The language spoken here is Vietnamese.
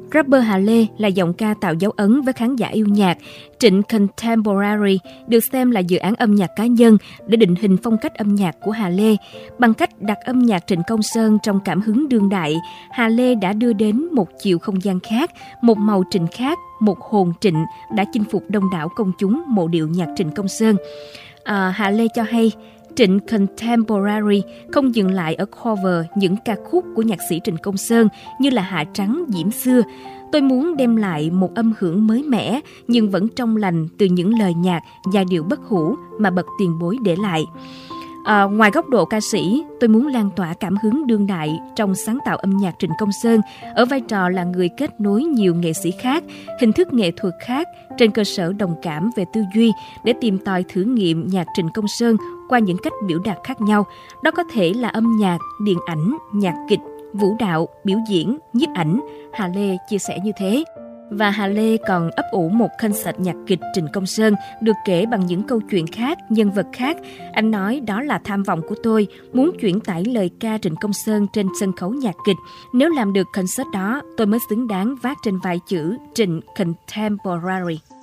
Rapper Hà Lê là giọng ca tạo dấu ấn với khán giả yêu nhạc. Trịnh Contemporary được xem là dự án âm nhạc cá nhân để định hình phong cách âm nhạc của Hà Lê. Bằng cách đặt âm nhạc Trịnh Công Sơn trong cảm hứng đương đại, Hà Lê đã đưa đến một chiều không gian khác, một màu Trịnh khác, một hồn Trịnh đã chinh phục đông đảo công chúng mộ điệu nhạc Trịnh Công Sơn. Hà Lê cho hay, Trịnh Contemporary không dừng lại ở cover những ca khúc của nhạc sĩ Trịnh Công Sơn như là Hạ Trắng, Diễm Xưa. Tôi muốn đem lại một âm hưởng mới mẻ nhưng vẫn trong lành từ những lời nhạc, giai điệu bất hủ mà bậc tiền bối để lại. Ngoài góc độ ca sĩ, tôi muốn lan tỏa cảm hứng đương đại trong sáng tạo âm nhạc Trịnh Công Sơn ở vai trò là người kết nối nhiều nghệ sĩ khác, hình thức nghệ thuật khác trên cơ sở đồng cảm về tư duy để tìm tòi thử nghiệm nhạc Trịnh Công Sơn qua những cách biểu đạt khác nhau. Đó có thể là âm nhạc, điện ảnh, nhạc kịch, vũ đạo, biểu diễn, nhiếp ảnh. Hà Lê chia sẻ như thế. Và Hà Lê còn ấp ủ một concert nhạc kịch Trịnh Công Sơn được kể bằng những câu chuyện khác, nhân vật khác. Anh nói đó là tham vọng của tôi, muốn chuyển tải lời ca Trịnh Công Sơn trên sân khấu nhạc kịch. Nếu làm được concert đó, tôi mới xứng đáng vác trên vai chữ Trịnh Contemporary.